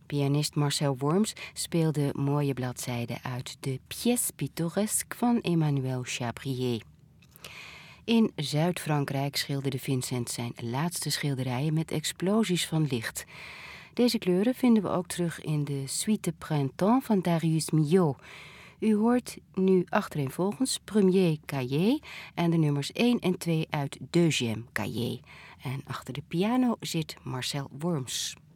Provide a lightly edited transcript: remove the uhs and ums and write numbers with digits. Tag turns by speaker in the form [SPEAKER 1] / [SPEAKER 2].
[SPEAKER 1] Pianist Marcel Worms speelde mooie bladzijden uit de Pièce pittoresque van Emmanuel Chabrier. In Zuid-Frankrijk schilderde Vincent zijn laatste schilderijen met explosies van licht. Deze kleuren vinden we ook terug in de Suite Printemps van Darius Milhaud. U hoort nu achtereenvolgens Premier Cahier en de nummers 1 en 2 uit Deuxième Cahier. En achter de piano zit Marcel Worms.